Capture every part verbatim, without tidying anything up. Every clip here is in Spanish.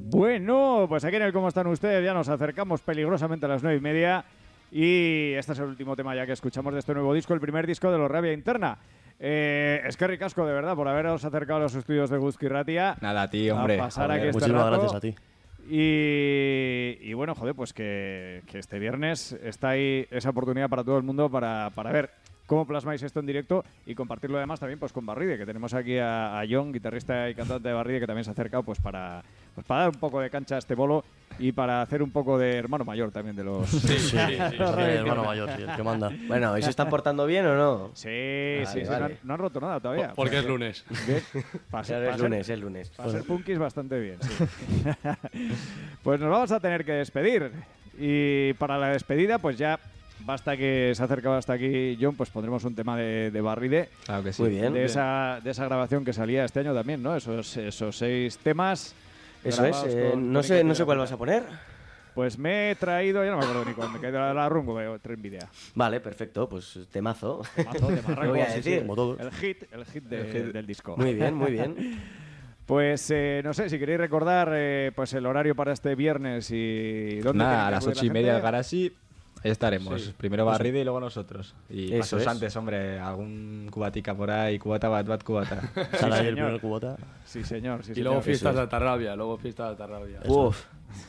Bueno, pues aquí en el ¿Cómo están ustedes? Ya nos acercamos peligrosamente a las nueve y media y este es el último tema ya que escuchamos de este nuevo disco, el primer disco de Los Rabia Interna. Eh, es que ricasco, de verdad, por haberos acercado a los estudios de Guzki Ratia. Nada, a ti, hombre. A pasar Joder, aquí este muchísimas rato. gracias a ti. Y, y bueno, joder, pues que, que este viernes está ahí esa oportunidad para todo el mundo para, para ver cómo plasmáis esto en directo y compartirlo además también pues con Barride, que tenemos aquí a, a John, guitarrista y cantante de Barride, que también se ha acercado pues para, pues para dar un poco de cancha a este bolo y para hacer un poco de hermano mayor también de los... Sí, sí, sí, sí, el hermano mayor, sí, el que manda. Bueno, ¿y se están portando bien o no? Sí, Vale, sí, sí, vale. no, han, no han roto nada todavía. Porque es lunes. Bien. Para ser, Claro, para es ser- lunes, es lunes. para ser punkis bastante bien, sí. Pues nos vamos a tener que despedir. Y para la despedida, pues ya basta que se ha acercado hasta aquí John, pues pondremos un tema de, de Barride. Claro que sí. Muy bien. De esa, de esa grabación que salía este año también, ¿no? Esos, esos seis temas. Eso es, grabados eh, con- no con sé, Iker no sé cuál Piracueta. vas a poner. Pues me he traído, ya no me acuerdo ni cuál, me he caído la, la rungo, veo, tres Nvidia. Vale, perfecto, pues temazo. Mazo de marrango, Lo voy a sí, sí, decir. Como todos. El hit, el hit, de- El hit. del disco. Muy bien, muy bien. Pues eh, no sé, si queréis recordar eh, pues el horario para este viernes y dónde Nada, tiene a que las acudir ocho y la media del gente. Garasi. Ahí estaremos. Sí. Primero Barride y luego nosotros. Y Eso pasos es. antes, hombre. Algún cubatica por ahí. Cubata, bat, bat, cubata. Sale ahí el señor. primer cubota. Sí, señor. Sí, Y luego señor. fiestas es. de Altarrabia, luego fiestas de Altarrabia. Uf.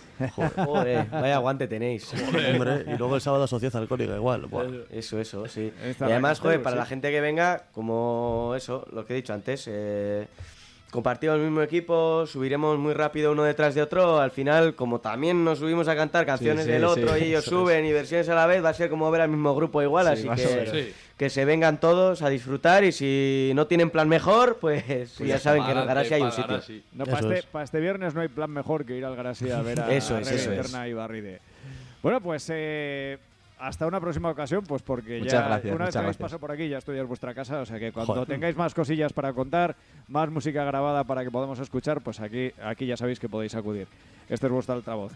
Joder, vaya aguante tenéis. Hombre, y luego el sábado Sociedad Alcohólica, igual. Buah. Eso, eso, sí. Está Y además, la- joder, para sí. la gente que venga, como eso, lo que he dicho antes, eh, compartimos el mismo equipo, subiremos muy rápido uno detrás de otro. Al final, como también nos subimos a cantar canciones sí, del otro sí, y ellos eso suben y versiones a la vez, va a ser como ver al mismo grupo igual. Sí, así más o que, menos. Sí. que se vengan todos a disfrutar. Y si no tienen plan mejor, pues, ya saben que en el Garasi hay un sitio. No, Eso para, este, es. para este viernes no hay plan mejor que ir al Garasi a ver a Eso es, Rebel eso es. Interna y Barride. Bueno, pues eh, hasta una próxima ocasión, pues porque Muchas ya gracias, una vez muchas que habéis gracias. pasado por aquí ya estoy en vuestra casa, o sea que cuando Joder. tengáis más cosillas para contar, más música grabada para que podamos escuchar, pues aquí, aquí ya sabéis que podéis acudir. Este es vuestro altavoz.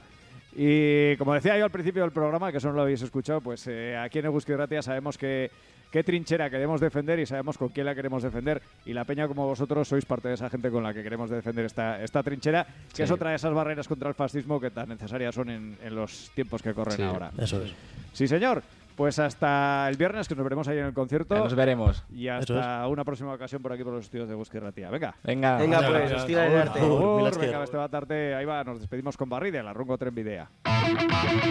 Y como decía yo al principio del programa, que eso no lo habéis escuchado, pues eh, aquí en Eguski Ratia sabemos que qué trinchera queremos defender y sabemos con quién la queremos defender. Y la peña como vosotros sois parte de esa gente con la que queremos defender esta, esta trinchera, que Sí. es otra de esas barreras contra el fascismo que tan necesarias son en, en los tiempos que corren Sí. ahora. Eso es. Sí, señor. Pues hasta el viernes, que nos veremos ahí en el concierto. Ya nos veremos. Y Eso hasta una próxima ocasión por aquí por los estudios de Eguski Ratia. Venga. Venga. Venga, Muchas pues, gracias. os tira el arte. Agur. Agur, Mil venga, esker. Beste bat arte, ahí va, nos despedimos con Barride, la Rungo Tren Bidea.